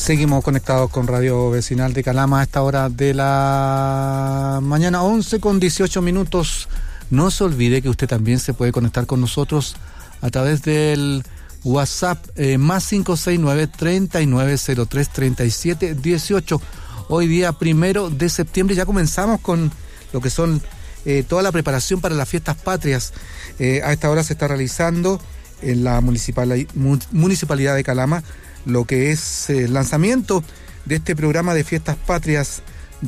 Seguimos conectados con Radio Vecinal de Calama a esta hora de la mañana, 11:18. No se olvide que usted también se puede conectar con nosotros a través del WhatsApp más 569-3903-3718. Hoy día 1 de septiembre ya comenzamos con lo que son toda la preparación para las fiestas patrias. A esta hora se está realizando en la Municipalidad de Calama lo que es el lanzamiento de este programa de Fiestas Patrias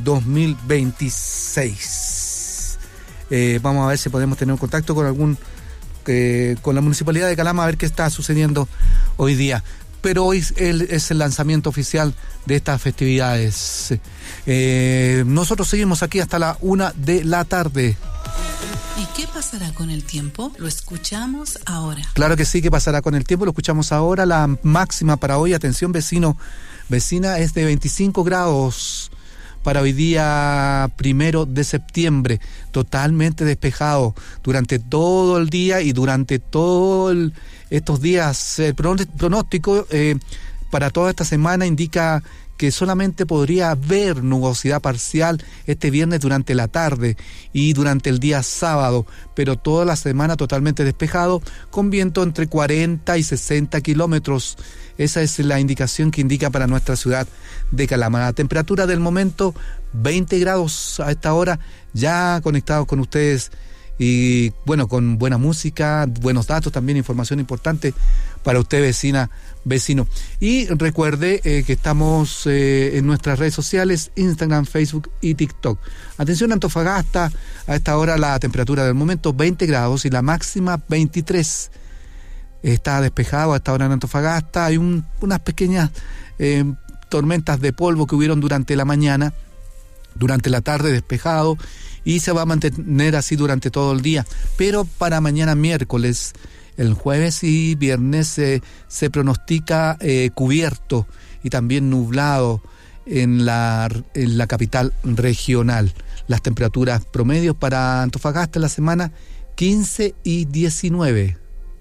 2026. Vamos a ver si podemos tener un contacto con con la Municipalidad de Calama a ver qué está sucediendo hoy día. Pero hoy es el lanzamiento oficial de estas festividades. Nosotros seguimos aquí hasta la 1 de la tarde. ¿Y qué pasará con el tiempo? Lo escuchamos ahora. Claro que sí, ¿qué pasará con el tiempo? Lo escuchamos ahora. La máxima para hoy, atención vecino, vecina, es de 25 grados para hoy día 1 de septiembre. Totalmente despejado durante todo el día y durante todos estos días. El pronóstico para toda esta semana indica que solamente podría haber nubosidad parcial este viernes durante la tarde y durante el día sábado, pero toda la semana totalmente despejado, con viento entre 40 y 60 kilómetros. Esa es la indicación que indica para nuestra ciudad de Calama. La temperatura del momento, 20 grados a esta hora, ya conectados con ustedes y bueno, con buena música, buenos datos, también información importante para usted, vecina, vecino. Y recuerde que estamos en nuestras redes sociales, Instagram, Facebook y TikTok. Atención, Antofagasta, a esta hora la temperatura del momento 20 grados y la máxima 23. Está despejado a esta hora en Antofagasta. Hay unas pequeñas tormentas de polvo que hubieron durante la mañana, durante la tarde despejado, y se va a mantener así durante todo el día. Pero para mañana miércoles, el jueves y viernes se pronostica cubierto y también nublado en la capital regional. Las temperaturas promedios para Antofagasta en la semana 15 y 19.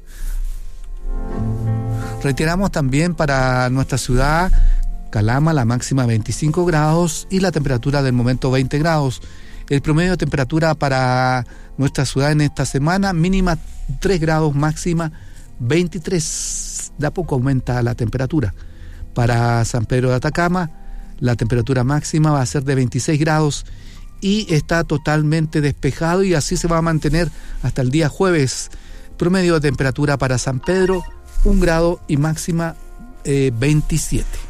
Reiteramos también para nuestra ciudad, Calama, la máxima 25 grados y la temperatura del momento 20 grados. El promedio de temperatura para nuestra ciudad en esta semana, mínima 3 grados, máxima 23. De a poco aumenta la temperatura. Para San Pedro de Atacama, la temperatura máxima va a ser de 26 grados y está totalmente despejado, y así se va a mantener hasta el día jueves. Promedio de temperatura para San Pedro, 1 grado y máxima 27.